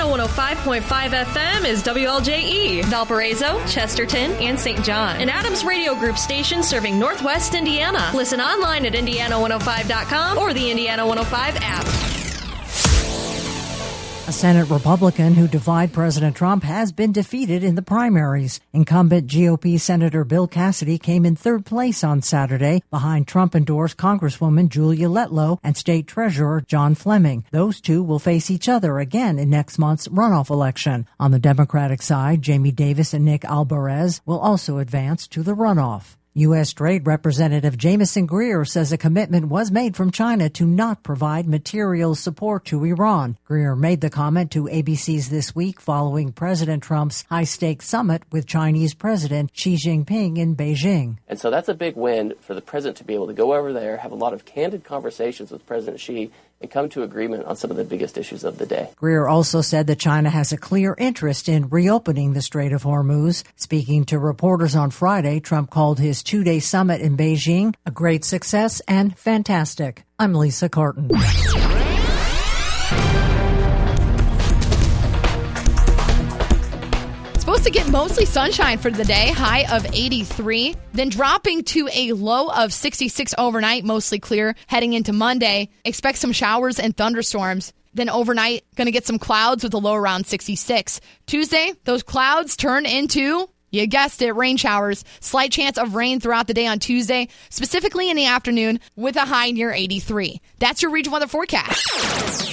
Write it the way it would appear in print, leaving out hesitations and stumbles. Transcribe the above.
105.5 FM is WLJE, Valparaiso, Chesterton, and St. John. An Adams Radio Group station serving Northwest Indiana. Listen online at Indiana105.com or the Indiana 105 app. A Senate Republican who defied President Trump has been defeated in the primaries. Incumbent GOP Senator Bill Cassidy came in third place on Saturday behind Trump-endorsed Congresswoman Julia Letlow and State Treasurer John Fleming. Those two will face each other again in next month's runoff election. On the Democratic side, Jamie Davis and Nick Alvarez will also advance to the runoff. U.S. Trade Representative Jamieson Greer says a commitment was made from China to not provide material support to Iran. Greer made the comment to ABC's This Week following President Trump's high-stakes summit with Chinese President Xi Jinping in Beijing. And so that's a big win for the president to be able to go over there, have a lot of candid conversations with President Xi, and come to agreement on some of the biggest issues of the day. Greer also said that China has a clear interest in reopening the Strait of Hormuz. Speaking to reporters on Friday, Trump called his two-day summit in Beijing a great success and fantastic. I'm Lisa Carton. Supposed to get mostly sunshine for the day, high of 83, then dropping to a low of 66 overnight, mostly clear. Heading into Monday, expect some showers and thunderstorms. Then overnight, going to get some clouds with a low around 66. Tuesday, those clouds turn into, you guessed it, rain showers. Slight chance of rain throughout the day on Tuesday, specifically in the afternoon, with a high near 83. That's your Region Weather forecast.